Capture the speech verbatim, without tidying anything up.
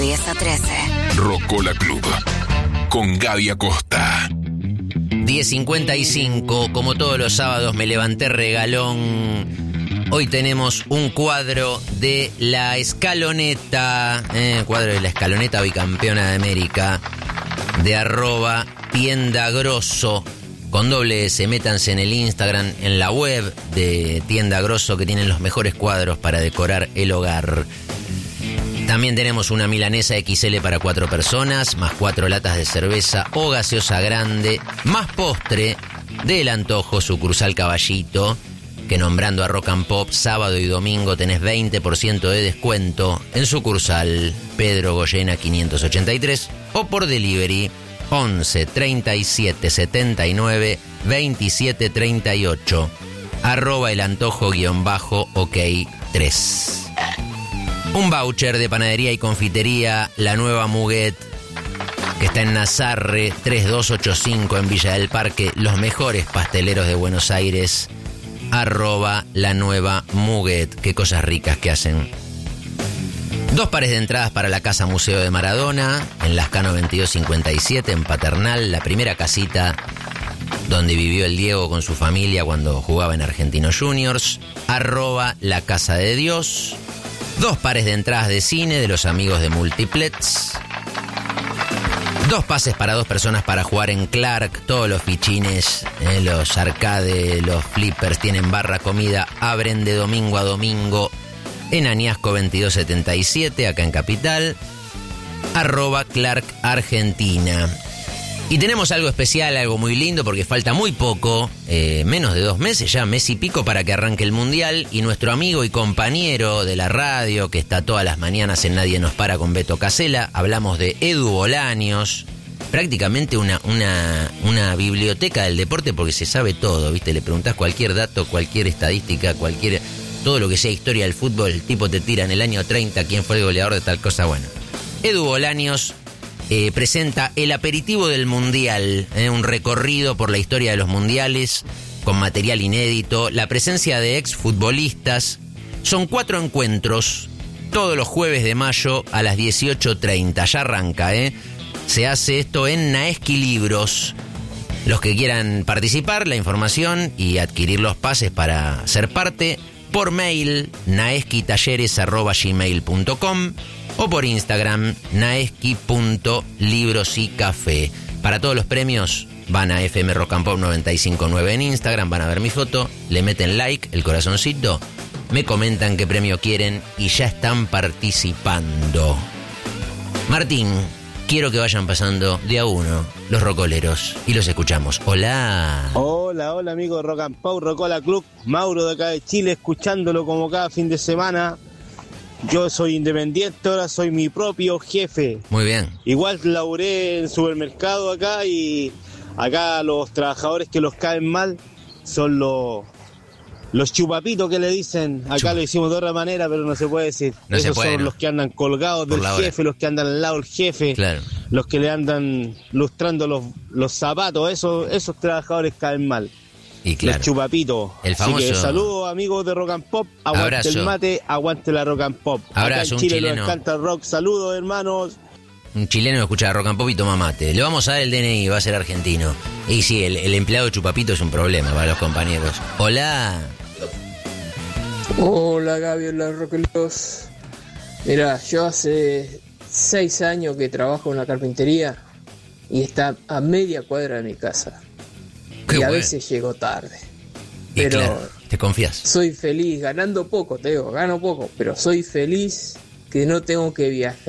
diez a trece. Rocola Club con Gaby Acosta. diez cincuenta y cinco, como todos los sábados me levanté regalón. Hoy tenemos un cuadro de la escaloneta, eh, cuadro de la escaloneta bicampeona de América, de arroba Tienda Grosso, con doble S. Métanse en el Instagram, en la web de Tienda Grosso, que tienen los mejores cuadros para decorar el hogar. También tenemos una milanesa equis ele para cuatro personas, más cuatro latas de cerveza o gaseosa grande, más postre del Antojo, sucursal Caballito, que nombrando a Rock and Pop, sábado y domingo tenés veinte por ciento de descuento en sucursal Pedro Goyena quinientos ochenta y tres o por delivery once treinta y siete setenta y nueve veintisiete treinta y ocho, arroba el antojo guión bajo ok tres. Un voucher de panadería y confitería La Nueva Muguet, que está en Nazarre tres dos ocho cinco en Villa del Parque, los mejores pasteleros de Buenos Aires, arroba La Nueva Muguet. Qué cosas ricas que hacen. Dos pares de entradas para la Casa Museo de Maradona, en Lascano veintidós cincuenta y siete, en Paternal, la primera casita donde vivió el Diego con su familia cuando jugaba en Argentinos Juniors, arroba La Casa de Dios. Dos pares de entradas de cine de los amigos de Multiplex. Dos pases para dos personas para jugar en Clark. Todos los fichines, eh, los arcade, los flippers tienen barra comida. Abren de domingo a domingo en Añasco veintidós setenta y siete, acá en Capital. Arroba Clark Argentina. Y tenemos algo especial, algo muy lindo, porque falta muy poco, eh, menos de dos meses ya, mes y pico para que arranque el Mundial. Y nuestro amigo y compañero de la radio, que está todas las mañanas en Nadie Nos Para con Beto Casella, hablamos de Edu Bolaños, prácticamente una, una, una biblioteca del deporte, porque se sabe todo, ¿viste? Le preguntás cualquier dato, cualquier estadística, cualquier todo lo que sea historia del fútbol, el tipo te tira en el año treinta quién fue el goleador de tal cosa. Bueno, Edu Bolaños Eh, presenta El Aperitivo del Mundial, eh, un recorrido por la historia de los mundiales con material inédito, la presencia de exfutbolistas. Son cuatro encuentros todos los jueves de mayo a las dieciocho treinta. Ya arranca, ¿eh? Se hace esto en Naeski Libros. Los que quieran participar, la información y adquirir los pases para ser parte, por mail naeskitalleres arroba gmail punto com o por Instagram naeski punto libros y café. Para todos los premios van a F M Rock and Pop noventa y cinco punto nueve en Instagram, van a ver mi foto, le meten like, el corazoncito, me comentan qué premio quieren y ya están participando. Martín, quiero que vayan pasando de a uno los rocoleros y los escuchamos. Hola. Hola, hola amigos de Rock and Pop, Rocola Club, Mauro de acá de Chile, escuchándolo como cada fin de semana. Yo soy independiente, ahora soy mi propio jefe. Muy bien. Igual laburé en supermercado acá y acá los trabajadores que los caen mal son los los chupapitos que le dicen. Acá Chupa. Lo hicimos de otra manera, pero no se puede decir. No Esos se puede, son ¿no? Los que andan colgados del jefe, hora. Los que andan al lado del jefe, claro. Los que le andan lustrando los, los zapatos. Esos, esos trabajadores caen mal. Y claro, los chupapitos. El famoso... Así que saludos amigos de Rock and Pop, aguante abrazo. El mate, aguante la Rock and Pop. Abrazo, acá en Chile un chileno. Nos encanta el rock, saludos hermanos. Un chileno escucha Rock and Pop y toma mate. Le vamos a dar el D N I, va a ser argentino. Y sí, el, el empleado de chupapito es un problema para los compañeros. Hola. Hola Gaby, hola Roquelos. Mira, yo hace seis años que trabajo en una carpintería y está a media cuadra de mi casa. Qué y a bueno. veces llego tarde. Y pero claro, te confías. Soy feliz, ganando poco, te digo, gano poco, pero soy feliz que no tengo que viajar